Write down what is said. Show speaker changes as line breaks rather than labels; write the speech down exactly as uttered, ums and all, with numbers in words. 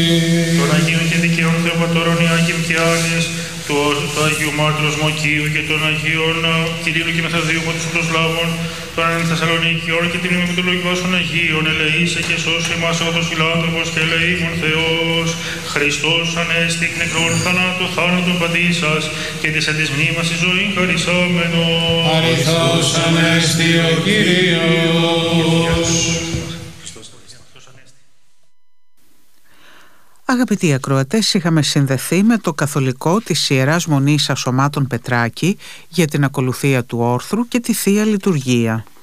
Των Αγίων και Δικαίων Θεοπατώρων Ιάκημ και Άννης, του Αγίου Μάρτυρος Μοκίου και των Αγίων Κυρίλου και Μεθοδίου από τους Φωτοσλάβων, των Αγίων Θεσσαλονικιών και την μνήμη του Λογικού των Αγίων, ελεήσε και σώσε εμάς από τους φιλάνθρωπους και ελεήμων Θεός. Χριστός ανέστη εκ νεκρών θανάτου θάνατον πατήσας και της εν της μνήμας η ζωή χαρισάμενος.
Αριθός ανέστη ο Κύριος.
Αγαπητοί ακροατές, είχαμε συνδεθεί με το καθολικό της Ιεράς Μονής Ασωμάτων Πετράκη για την ακολουθία του όρθρου και τη Θεία Λειτουργία.